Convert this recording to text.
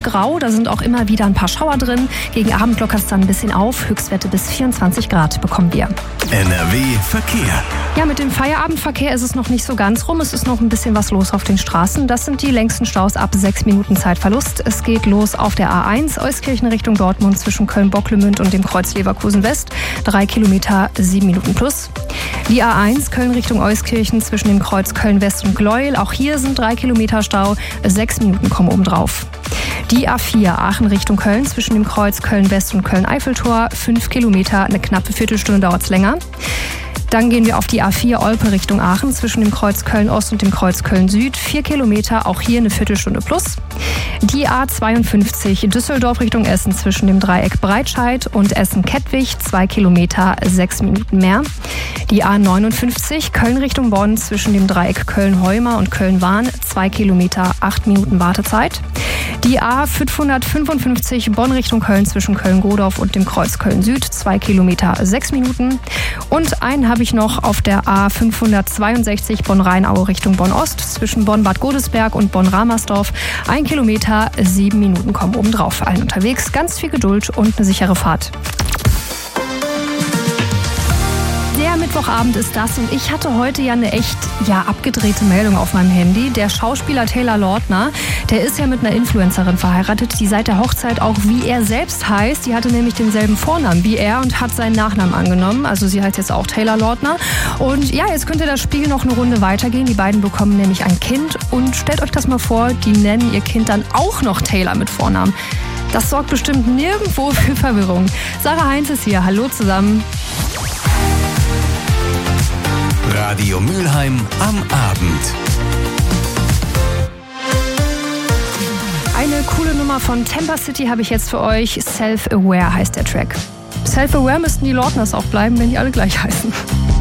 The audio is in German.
grau, da sind auch immer wieder ein paar Schauer drin. Gegen Abend lockert es dann ein bisschen auf. Höchstwerte bis 24 Grad bekommen wir. NRW Verkehr. Ja, mit dem Feierabendverkehr ist es noch nicht so ganz rum. Es ist noch ein bisschen was los auf den Straßen. Das sind die längsten Staus ab 6 Minuten Zeitverlust. Es geht los auf der A1 Euskirchen Richtung Dortmund zwischen Köln-Bocklemünd und dem Kreuz Leverkusen West. 3 Kilometer, 7 Minuten plus. Die A1 Köln Richtung Euskirchen zwischen dem Kreuz Köln-West und Gleuel. Auch hier sind 3 Kilometer Stau. 6 Minuten kommen obendrauf. Die A4 Aachen Richtung Köln zwischen dem Kreuz Köln-West und Köln-Eiffeltor. 5 Kilometer, eine knappe Viertelstunde dauert es länger. Dann gehen wir auf die A4 Olpe Richtung Aachen zwischen dem Kreuz Köln-Ost und dem Kreuz Köln-Süd. 4 Kilometer, auch hier eine Viertelstunde plus. Die A52 Düsseldorf Richtung Essen zwischen dem Dreieck Breitscheid und Essen-Kettwig. 2 Kilometer, 6 Minuten mehr. Die A59 Köln Richtung Bonn zwischen dem Dreieck Köln-Heuma und Köln-Wahn. 2 Kilometer, 8 Minuten Wartezeit. Die A555 Bonn Richtung Köln zwischen Köln-Godorf und dem Kreuz Köln-Süd. 2 Kilometer, 6 Minuten. Und einen habe ich noch auf der A562 Bonn-Rheinaue Richtung Bonn-Ost zwischen Bonn-Bad Godesberg und Bonn-Ramersdorf. 1 Kilometer, 7 Minuten kommen obendrauf. Allen unterwegs ganz viel Geduld und eine sichere Fahrt. Der Mittwochabend ist das und ich hatte heute ja eine echt abgedrehte Meldung auf meinem Handy. Der Schauspieler Taylor Lautner, der ist ja mit einer Influencerin verheiratet, die seit der Hochzeit auch wie er selbst heißt. Die hatte nämlich denselben Vornamen wie er und hat seinen Nachnamen angenommen. Also sie heißt jetzt auch Taylor Lautner. Und ja, jetzt könnte das Spiel noch eine Runde weitergehen. Die beiden bekommen nämlich ein Kind und stellt euch das mal vor, die nennen ihr Kind dann auch noch Taylor mit Vornamen. Das sorgt bestimmt nirgendwo für Verwirrung. Sarah Heinz ist hier. Hallo zusammen. Radio Mülheim am Abend. Eine coole Nummer von Temper City habe ich jetzt für euch. Self-Aware heißt der Track. Self-Aware müssten die Lautners auch bleiben, wenn die alle gleich heißen.